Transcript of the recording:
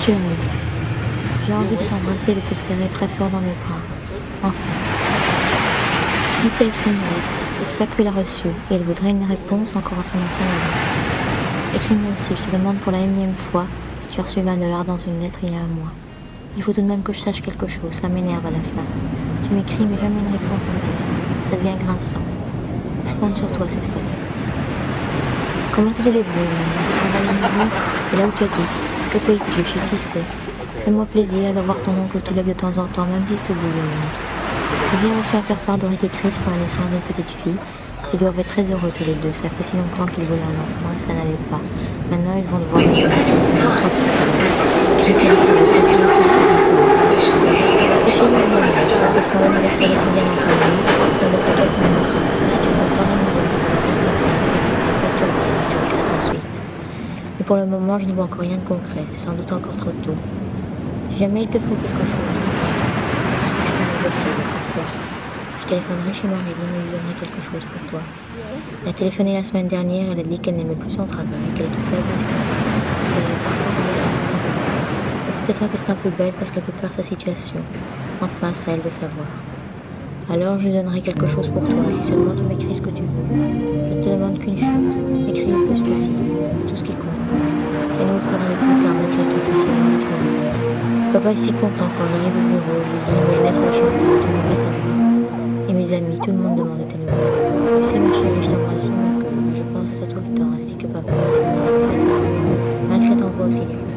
Chérie, j'ai envie de t'embrasser et de te serrer très fort dans mes bras. Enfin. Suzy t'a écrit une lettre. J'espère que tu l'as reçue et elle voudrait une réponse encore à son ancienne adresse. Écris-moi aussi, je te demande pour la énième fois si tu as reçu 20 $ dans une lettre il y a un mois. Il faut tout de même que je sache quelque chose, ça m'énerve à la fin. Tu m'écris mais jamais une réponse à ma lettre. Ça devient grinçant. Je compte sur toi cette fois-ci. Comment tu te débrouilles maintenant? Tu travailles à nouveau? Et là où tu habites? Que payes-tu? Chez qui c'est? Fais-moi plaisir de voir ton oncle Touleg de temps en temps, même si c'est au bout du monde. Suzy a réussi à faire part d'Henri et Chris pour la naissance d'une petite fille. Ils doivent être très heureux tous les deux. Ça fait si longtemps qu'ils voulaient un enfant et ça n'allait pas. Maintenant, ils vont devoir le faire. C'est trop tranquille. Chris a dit qu'il allait passer le temps avec ses enfants. Nous fêterons l'anniversaire de Sylviane en famille. Il n'y a que toi qui manquera. Et si tu entends les nouvelles, reste en paix. Répète rien, tu regrettes ensuite. Mais pour le moment, je ne vois encore rien de concret. C'est sans doute encore trop tôt. Si jamais il te faut quelque chose, tu sais que je fais mon possible pour toi. Je téléphonerai chez Marilyn et lui donnerai quelque chose pour toi. Elle a téléphoné la semaine dernière, elle a dit qu'elle n'aimait plus son travail, qu'elle est tout faible aussi, et qu'elle allait partir se développer. Peut-être que c'est un peu bête parce qu'elle peut perdre sa situation. Enfin, c'est à elle de savoir. Alors je lui donnerai quelque chose pour toi, si seulement tu m'écris ce que tu veux. Je ne te demande qu'une chose, écris le plus possible, c'est tout ce qui compte. Tiens-nous au courant de tout, car malgré tout, tu es si loin et tu me manques. Papa est si content quand j'arrive au bureau, je lui dis une lettre de Chantal, tu ne veux pas savoir. Et mes amis, tout le monde demande de tes nouvelles. Tu sais ma chérie, je t'embrasse tout mon cœur, je pense à toi tout le temps, ainsi que papa, ainsi que toute la famille. Malgré t'envoie aussi des